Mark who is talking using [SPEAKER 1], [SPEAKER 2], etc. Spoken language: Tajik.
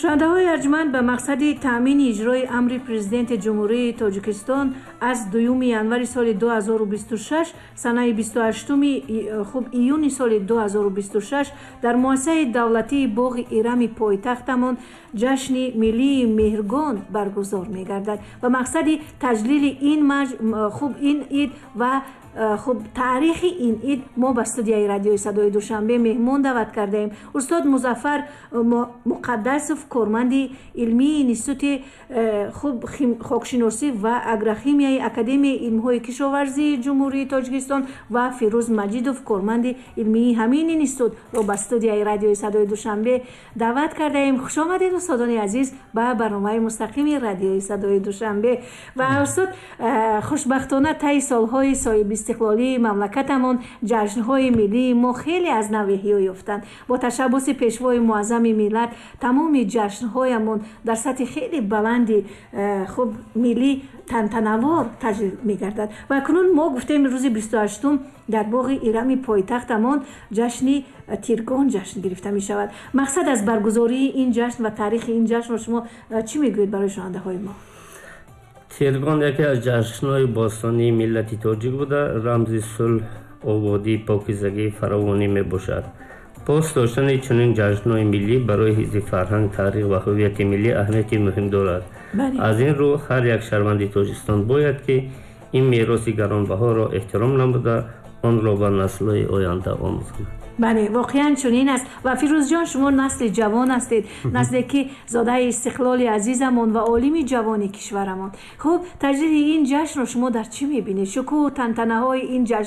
[SPEAKER 1] шунавандаҳои арҷуманд ба мақсади таъмини иҷрои амри президенти ҷумҳурии Тоҷикистон аз 2 январи соли 2026 санаи 28 июни соли 2026 дар муассисаи давлатии боғи ирами пойтахтамон ҷашни миллии меҳргон баргузор мегардад. Ба мақсади таҷлили ин ид ва таърихи ин ид мо ба студияи радиои Садои Душанбе меҳмон даъват кардаем устод Музаффар Муқаддасов, корманди илмии институти хокшиносӣ ва агрохимияи Академияи илмҳои кишоварзии ҷумҳурии Тоҷикистон ва Фирӯз Маҷидов, корманди илмии ҳамин институтро ба студияи радиои Садои Душанбе даъват кардаем. Хушомадед устодони азиз ба барномаи мустақими радиои Садои Душанбе. Ва устод, хушбахтона таи солҳои соҳиби истиқлолии мамлакатамон ҷашнҳои миллии мо хеле аз нав иҳё ёфтанд. Бо ташаббуси пешвои муаззами миллат тамоми ҷашнҳоямон дар сатҳи хеле баланди миллӣ тантанавор таҷлил мегардад. Ва акнун мо гуфтем рӯзи 28 дар боғи ирами пойтахтамон ҷашни тиргон ҷашн гирифта мешавад. мақсад аз баргузории ин ҷашн ва таърихи ин ҷашнро шумо чӣ мегӯед барои шунавандаҳои мо?
[SPEAKER 2] тиргон яке аз ҷашнҳои бостонии миллати тоҷик буда рамзи сулҳ, ободӣ, покизагӣ, фаровонӣ мебошад. пост доштани чунин ҷашнҳои миллӣ барои ҳифзи фарҳанг, таърих ва ҳуввияти миллӣ аҳамияти муҳим дорад. аз ин рӯ ҳар як шаҳрванди Тоҷикистон бояд ки ин мероси гаронбаҳоро эҳтиром намуда онро ба наслҳои оянда омӯзонад.
[SPEAKER 1] бале, воқеан чунин аст. ва фирӯзҷон, шумо насли ҷавон ҳастед, насле ки зодаи истиқлоли азизамон ва олими ҷавони кишварамон. хуб, таҷлили ин ҷашнро шумо дар чӣ мебинед? шукӯҳу тантанаҳои ин ҷашн